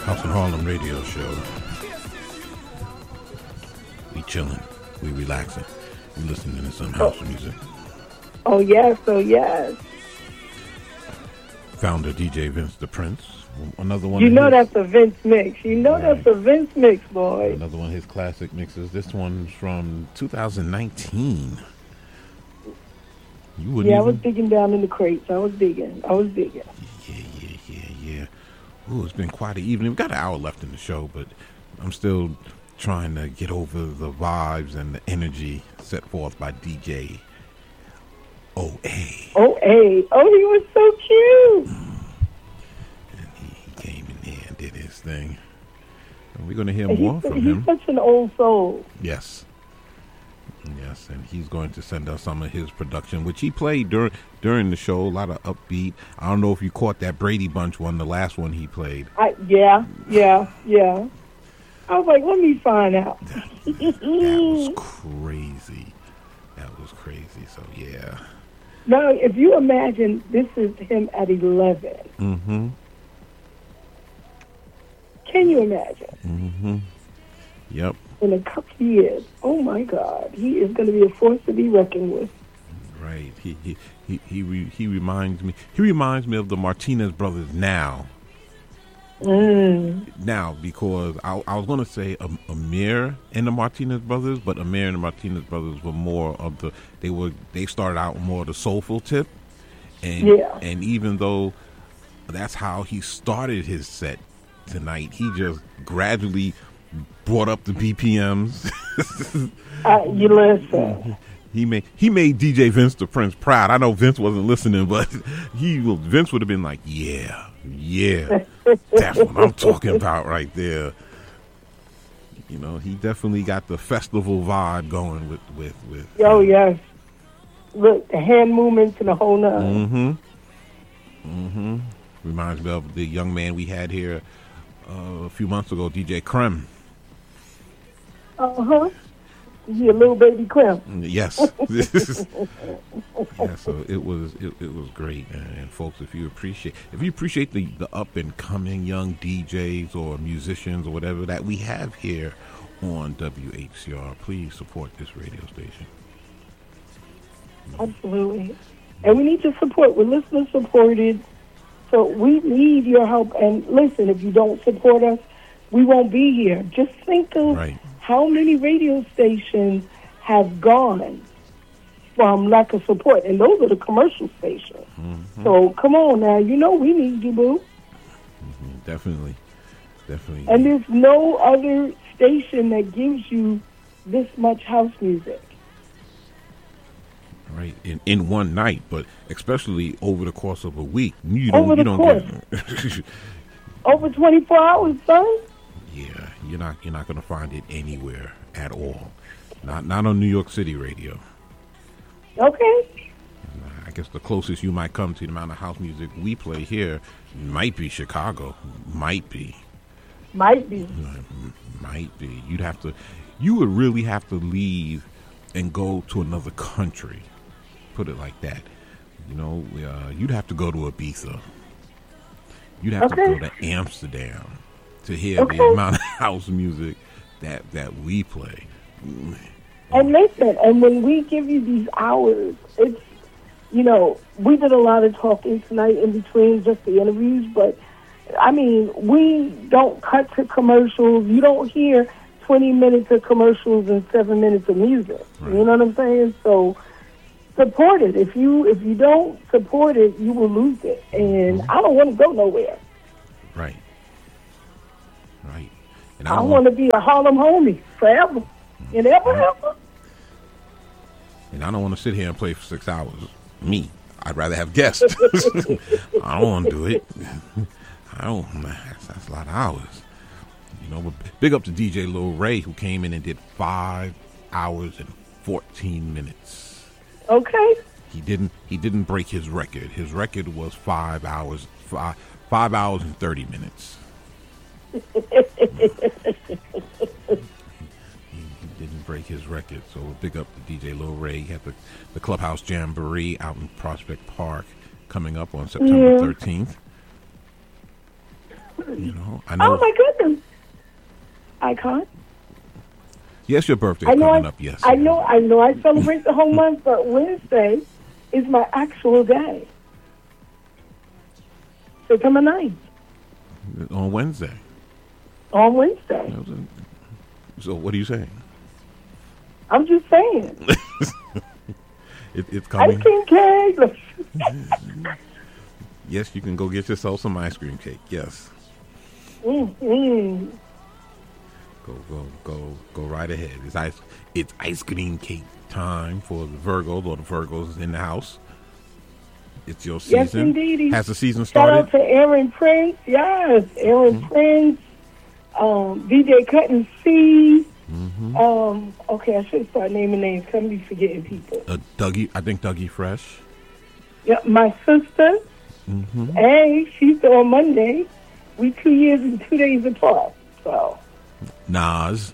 House and Harlem radio show. We chilling. We relaxing. We listening to some house music. Oh, yes. Oh, yes. Founder DJ Vince the Prince. Another one. You know that's a Vince mix. You know that's a Vince mix, boy. Another one of his classic mixes. This one's from 2019. You wouldn't I was digging down in the crates. I was digging. Yeah. Ooh, it's been quite an evening. We've got an hour left in the show, but I'm still trying to get over the vibes and the energy set forth by DJ O.A. O.A. Oh, he was so cute. And he came in there and did his thing. And we're going to hear more from him. He's such an old soul. Yes, and he's going to send us some of his production, which he played during the show. A lot of upbeat. I don't know if you caught that Brady Bunch one, the last one he played. Yeah. I was like, let me find out. That was crazy. So, yeah. Now, if you imagine, this is him at 11. Mm-hmm. Can you imagine? Mm-hmm. Yep. In a couple of years, oh my God, he is going to be a force to be reckoned with. Right. He reminds me. He reminds me of the Martinez brothers now. Now, because I was going to say Amir and the Martinez brothers, but Amir and the Martinez brothers were more of they started out more of the soulful tip, and even though that's how he started his set tonight, he just gradually brought up the BPMs. You listen. He made DJ Vince the Prince proud. I know Vince wasn't listening, but Vince would have been like, yeah, that's what I'm talking about right there. You know, he definitely got the festival vibe going with. Oh yes, look, the hand movements and the whole nine. Mm-hmm. Reminds me of the young man we had here a few months ago, DJ Krem. Your little baby Krem. Yes. Yeah, so it was great, and folks, if you appreciate the up and coming young DJs or musicians or whatever that we have here on WHCR, please support this radio station. Absolutely, and we need your support. We're listener supported, so we need your help. And listen, if you don't support us, we won't be here. Just think of how many radio stations have gone from lack of support, and those are the commercial stations. Mm-hmm. So come on now, you know we need you, boo. Mm-hmm. Definitely. And there's no other station that gives you this much house music. Right, in one night, but especially over the course of a week. You don't get over 24 hours, son. Yeah, you're not going to find it anywhere at all. Not on New York City radio. Okay. I guess the closest you might come to the amount of house music we play here might be Chicago. Might be. You would really have to leave and go to another country. Put it like that. You know, you'd have to go to Ibiza. You'd have to go to Amsterdam to hear the amount of house music that we play. And listen, and when we give you these hours, it's, you know, we did a lot of talking tonight in between just the interviews, but I mean, we don't cut to commercials. You don't hear 20 minutes of commercials and 7 minutes of music. Right. You know what I'm saying? So support it. If you don't support it, you will lose it. And I don't want to go nowhere. Right. And I want to be a Harlem homie forever and ever. And I don't want to sit here and play for 6 hours. Me, I'd rather have guests. I don't want to do it. That's a lot of hours. You know, but big up to DJ Lil Ray, who came in and did 5 hours and 14 minutes. Okay. He didn't break his record. His record was 5 hours and 30 minutes. He didn't break his record, so big up to DJ Lil Ray. He had the Clubhouse Jamboree out in Prospect Park coming up on September 13th. You know, I know. Oh my goodness, Icon. Yes, your birthday coming up. Yes, I know. I celebrate the whole month, but Wednesday is my actual day. September 9th. On Wednesday. On Wednesday. So what are you saying? I'm just saying. It's coming. Ice cream cake. Yes, you can go get yourself some ice cream cake. Yes. Mm-hmm. Go right ahead. It's ice cream cake time for the Virgos or the Virgos in the house. It's your season. Yes, indeed. Has the season started? Shout out to Aaron Prince. Yes, Aaron Prince. DJ Cutting C. Okay, I should start naming names. Can't be forgetting people. Dougie, I think Dougie Fresh. Yeah, my sister. Hey, she's on Monday. We 2 years and 2 days apart. So. Nas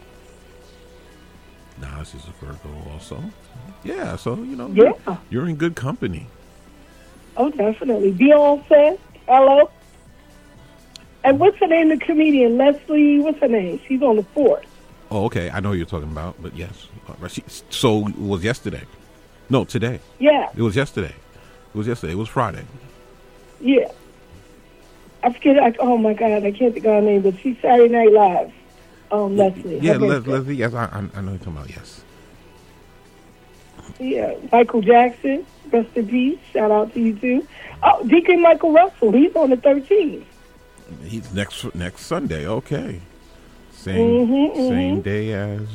is a Virgo also. Yeah, so you're in good company. Oh, definitely. Beyonce, hello. And what's her name, the comedian? Leslie, what's her name? She's on the 4th. Oh, okay. I know who you're talking about, but yes. So it was yesterday. No, today. Yeah. It was yesterday. It was Friday. Yeah. I forget. Oh, my God. I can't think of her name, but she's Saturday Night Live. Leslie. Yeah, Leslie. Yes, I know who you're talking about, yes. Yeah. Michael Jackson, rest in peace. Shout out to you, too. Oh, Deacon Michael Russell. He's on the 13th. He's next Sunday. Okay. Same day as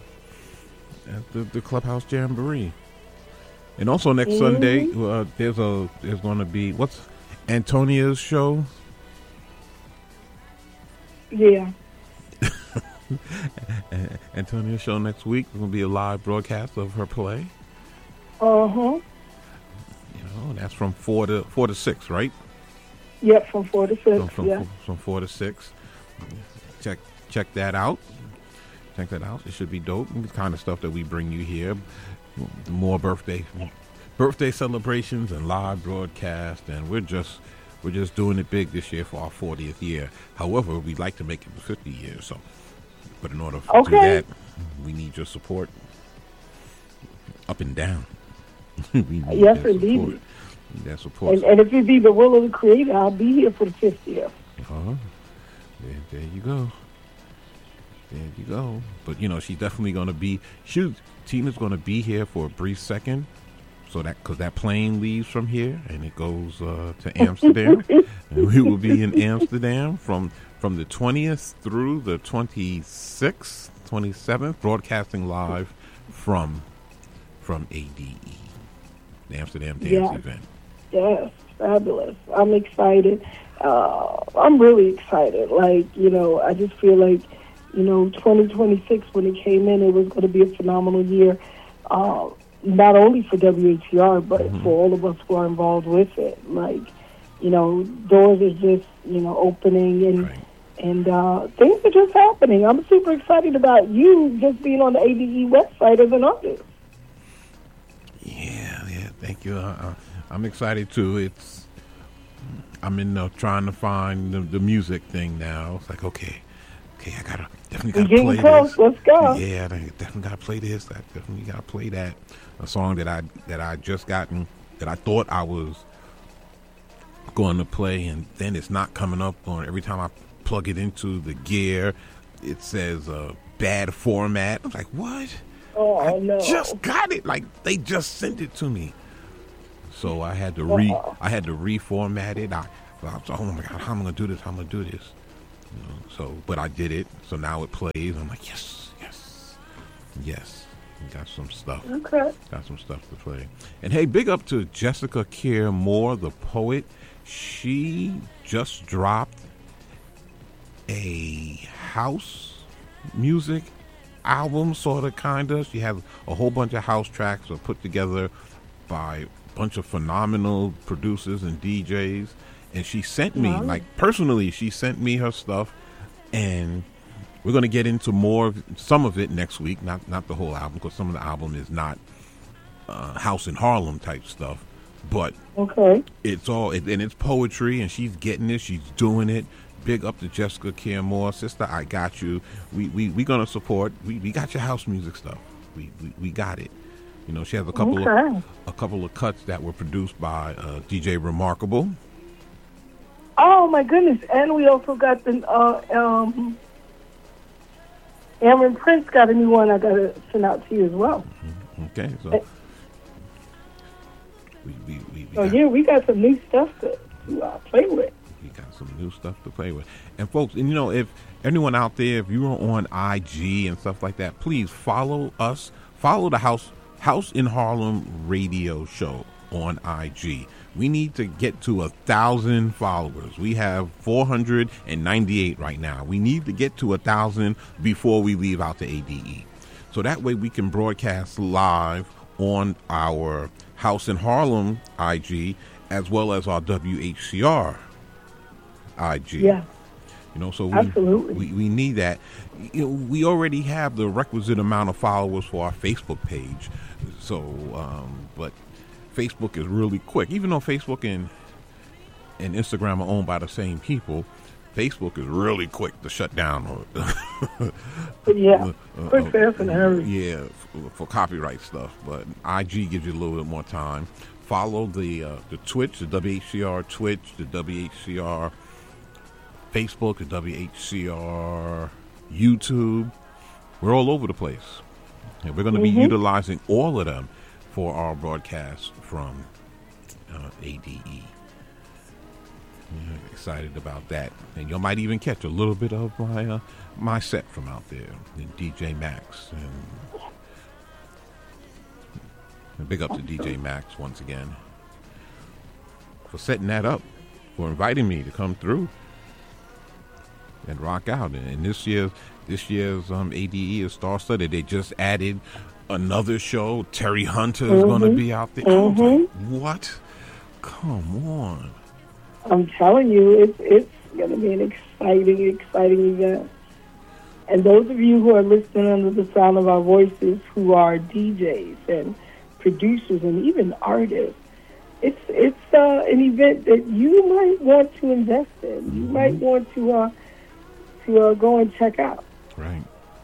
the Clubhouse Jamboree. And also next Sunday, there's going to be, what's Antonia's show? Yeah. Antonia's show next week. There's going to be a live broadcast of her play. Uh-huh. That's from 4 to 6, right? Yep, from 4 to 6. From 4 to 6. Check that out. It should be dope. The kind of stuff that we bring you here. More birthday celebrations and live broadcast, and we're just doing it big this year for our 40th year. However, we'd like to make it 50 years. So, but in order to do that, we need your support up and down. We need yes, indeed. That support. And if it be the will of the Creator, I'll be here for the 50th. There you go. There you go. But she's definitely going to be. Tina's going to be here for a brief second, so because that plane leaves from here and it goes to Amsterdam, and we will be in Amsterdam from the 20th through the 26th, 27th, broadcasting live from ADE, the Amsterdam Dance Event. Yes, fabulous. I'm excited. I'm really excited. I just feel like, 2026, when it came in, it was going to be a phenomenal year, not only for WHCR, but for all of us who are involved with it. Doors are just, opening and things are just happening. I'm super excited about you just being on the ADE website as an artist. Yeah, thank you. I'm excited too. I'm in trying to find the music thing now. It's like, okay, I definitely gotta play close. this. Let's go. Yeah, I definitely gotta play this. I definitely gotta play that. A song that I just gotten, that I thought I was going to play, and then it's not coming up on. Every time I plug it into the gear, it says bad format. I'm like, what? Oh, no. Just got it. Like, they just sent it to me. So I had to reformat it. I was, oh my God, how am I gonna do this? But I did it. So now it plays. I'm like, yes. Got some stuff. Okay. Got some stuff to play. And hey, big up to Jessica Care Moore, the poet. She just dropped a house music album, sort of, kind of. She has a whole bunch of house tracks put together by a bunch of phenomenal producers and DJs. And she sent me, personally, she sent me her stuff. And we're going to get into some of it next week, not the whole album, because some of the album is not House in Harlem type stuff. But okay, it's all, and it's poetry, and she's getting it, she's doing it. big up to Jessica Care-Moore. Sister, I got you. We gonna support. We got your house music stuff. We got it. You know, she has a couple of cuts that were produced by DJ Remarkable. Oh my goodness! And we also got the Aaron Prince got a new one. I gotta send out to you as well. Okay, so we got some new stuff to play with. We got some new stuff to play with, and folks, and you know, if anyone out there, if you're on IG and stuff like that, please follow us. Follow the House in Harlem radio show on IG. We need to get to 1,000 followers. We have 498 right now. We need to get to 1,000 before we leave out to ADE. So that way we can broadcast live on our House in Harlem IG as well as our WHCR IG. Yeah. You know, so we need that. You know, we already have the requisite amount of followers for our Facebook page. So, but Facebook is really quick. Even though Facebook and Instagram are owned by the same people, Facebook is really quick to shut down. Quick, fast, and hurry. Yeah, for copyright stuff. But IG gives you a little bit more time. Follow the Twitch, the WHCR Twitch, the WHCR Facebook, the WHCR YouTube. We're all over the place. And we're going to be utilizing all of them for our broadcast from ADE. Yeah, excited about that. And you might even catch a little bit of my set from out there, and DJ Max. And big up to DJ Max once again for setting that up, for inviting me to come through and rock out. And this year's ADE is star-studded. They just added another show. Terry Hunter is going to be out there. Like, what? Come on! I'm telling you, it's going to be an exciting event. And those of you who are listening under the sound of our voices, who are DJs and producers and even artists, it's an event that you might want to invest in. You might want to go and check out. Right.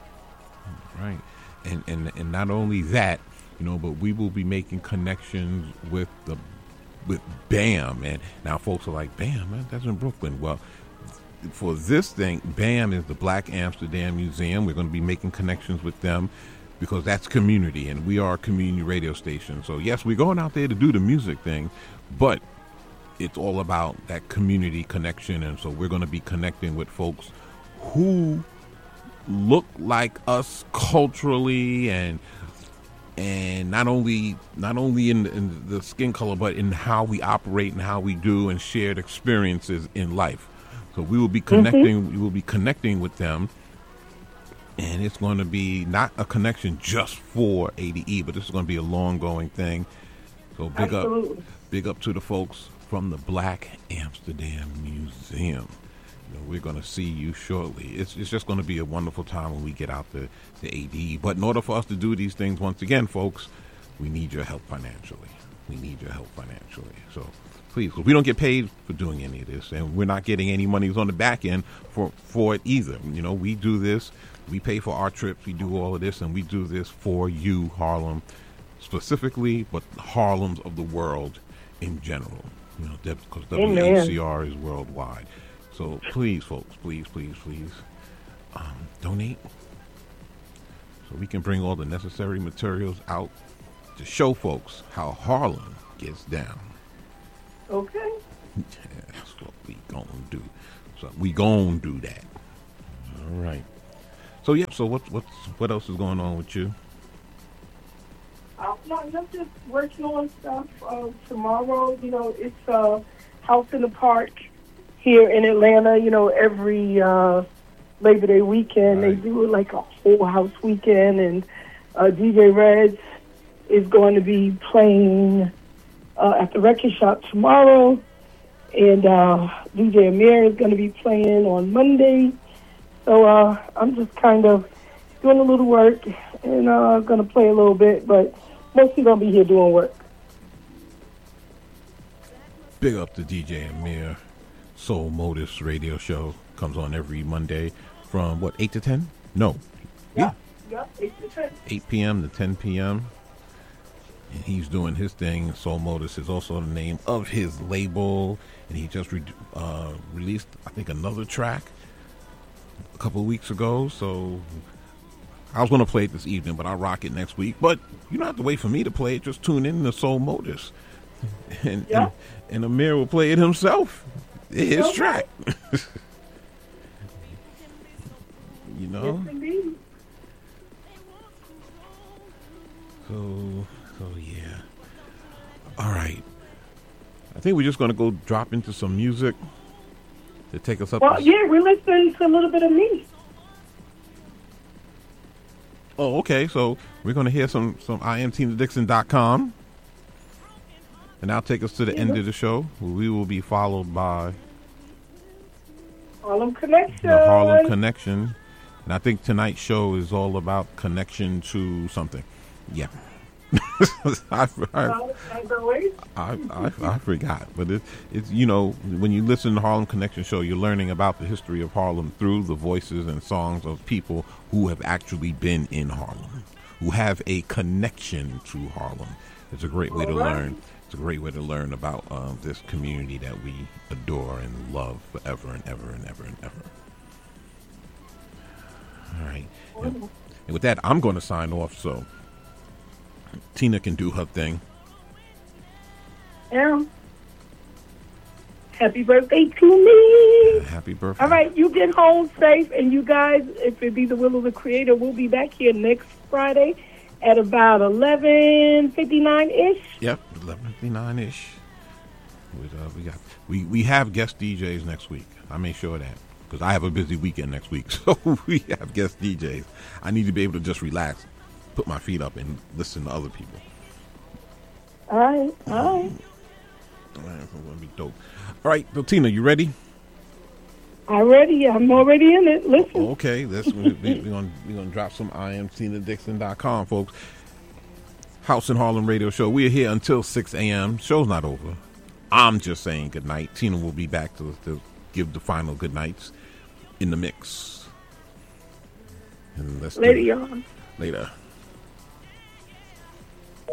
And not only that, you know, but we will be making connections with BAM. And now folks are like, BAM, man, that's in Brooklyn. Well, for this thing, BAM is the Black Amsterdam Museum. We're going to be making connections with them because that's community, and we are a community radio station. So yes, we're going out there to do the music thing, but it's all about that community connection. And so we're going to be connecting with folks who look like us culturally, and not only in the skin color, but in how we operate and how we do and shared experiences in life. So we will be connecting. We will be connecting with them, and it's going to be not a connection just for ADE, but this is going to be a long-going thing. So big up to the folks from the Black Amsterdam Museum. We're going to see you shortly. It's just going to be a wonderful time when we get out to ADE. But in order for us to do these things, once again, folks, we need your help financially. So please, we don't get paid for doing any of this, and we're not getting any monies on the back end for it either. You know, we do this. We pay for our trips. We do all of this, and we do this for you, Harlem, specifically, but Harlems of the world in general. You know, because WHCR is worldwide. So please, folks, please, donate so we can bring all the necessary materials out to show folks how Harlem gets down. Okay. Yeah, that's what we gonna do. So we gonna do that. All right. So So what else is going on with you? No, I'm just working on stuff. Tomorrow, you know, it's House in the Park here in Atlanta. You know, every Labor Day weekend they do like a whole house weekend, and DJ Reds is going to be playing at the record shop tomorrow, and DJ Amir is going to be playing on Monday. So I'm just kind of doing a little work and going to play a little bit, but mostly going to be here doing work. Big up to DJ Amir. Soul Modus radio show. Comes on every Monday from, 8 to 10? No. Yeah, 8 to 10. 8 p.m. to 10 p.m. And he's doing his thing. Soul Modus is also the name of his label. And he just released, I think, another track a couple of weeks ago. So I was going to play it this evening, but I'll rock it next week. But you don't have to wait for me to play it. Just tune in to Soul Modus. And Amir will play it himself. His track. You know? Yes, indeed. So yeah. All right. I think we're just going to go drop into some music to take us up. Well, we're listening to a little bit of me. Oh, okay. So we're going to hear some IamTinaDixon.com. And that'll take us to the end of the show, where we will be followed by Harlem Connection. The Harlem Connection. And I think tonight's show is all about connection to something. Yeah. I forgot. But it's when you listen to the Harlem Connection show, you're learning about the history of Harlem through the voices and songs of people who have actually been in Harlem, who have a connection to Harlem. It's a great way to learn. It's a great way to learn about this community that we adore and love forever and ever and ever and ever. All right. And with that, I'm going to sign off so Tina can do her thing. Yeah. Happy birthday to me. Happy birthday. All right, you get home safe, and you guys, if it be the will of the Creator, we'll be back here next Friday at about 11:59-ish. Yep, 11:59-ish. We have guest DJs next week. I made sure of that because I have a busy weekend next week, so we have guest DJs. I need to be able to just relax, put my feet up, and listen to other people. All right. It's gonna be dope. All right, so Tina, you ready? I'm ready. I'm already in it. Listen. Okay, we're gonna drop some IamTinaDixon.com, folks. House and Harlem Radio Show. We are here until 6 a.m. Show's not over. I'm just saying good night. Tina will be back to give the final good nights in the mix. And let's later, y'all. Later.